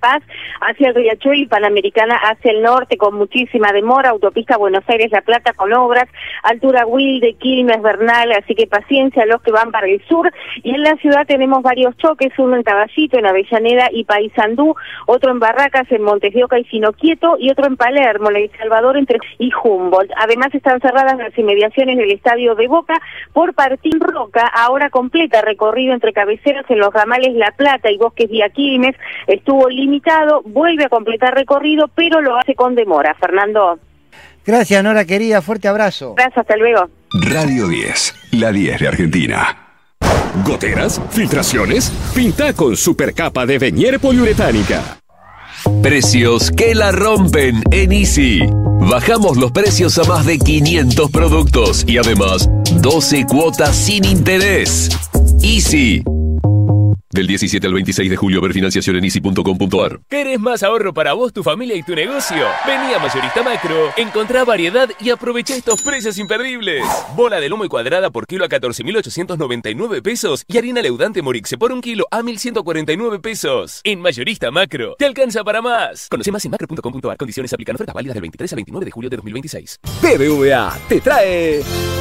Paz hacia el Riachuelo y Panamericana hacia el norte con muchísima demora, autopista Buenos Aires-La Plata con obras, altura Wilde, Quilmes, Bernal, así que paciencia a los que van para el sur. Y en la ciudad tenemos varios choques, uno en Caballito, en Avellaneda y Paysandú, otro en Barracas, en Montes de Oca y Sinoquieto, y otro en Palermo, en El Salvador entre y Humboldt. Además están cerradas las inmediaciones del estadio de Boca por Partín Roca, ahora completa recorrido entre cabeceras en los ramales La Plata y Bosques Vía Quilmes, estuvo limitado, vuelve a completar recorrido, pero lo hace con demora. Fernando. Gracias, Nora querida, fuerte abrazo. Gracias, hasta luego. Radio 10, la 10 de Argentina. ¿Goteras? ¿Filtraciones? Pinta con supercapa de Venier poliuretánica. Precios que la rompen en Easy. Bajamos los precios a más de 500 productos y además 12 cuotas sin interés. Easy. Del 17 al 26 de julio, ver financiación en easy.com.ar. ¿Querés más ahorro para vos, tu familia y tu negocio? Vení a Mayorista Macro, encontrá variedad y aprovecha estos precios imperdibles. Bola de lomo y cuadrada por kilo a 14.899 pesos y harina leudante Morixe por un kilo a 1.149 pesos. En Mayorista Macro, te alcanza para más. Conoce más en macro.com.ar. Condiciones aplican. Ofertas válidas del 23 al 29 de julio de 2026. BBVA te trae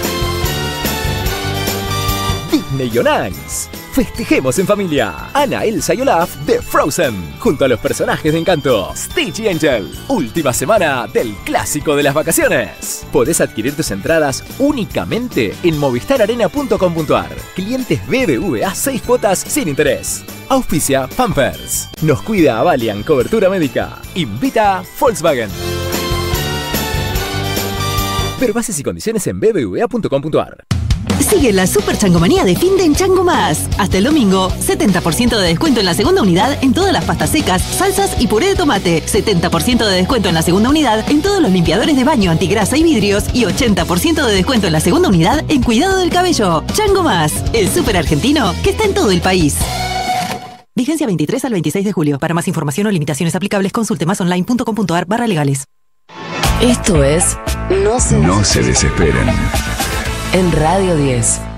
Disney on Ice. Festejemos en familia. Anna, Elsa y Olaf de Frozen, junto a los personajes de Encanto, Stitch y Angel. Última semana del clásico de las vacaciones. Podés adquirir tus entradas únicamente en movistararena.com.ar. Clientes BBVA 6 cuotas sin interés. Auspicia Pampers. Nos cuida Avalian Cobertura Médica. Invita Volkswagen. Ver bases y condiciones en bbva.com.ar. Sigue la super changomanía de fin de en Chango Más. Hasta el domingo, 70% de descuento en la segunda unidad en todas las pastas secas, salsas y puré de tomate. 70% de descuento en la segunda unidad en todos los limpiadores de baño antigrasa y vidrios. Y 80% de descuento en la segunda unidad en cuidado del cabello. Chango Más, el súper argentino que está en todo el país. Vigencia 23 al 26 de julio. Para más información o limitaciones aplicables, consulte másonline.com.ar/legales. Esto es No se desesperen. En Radio 10.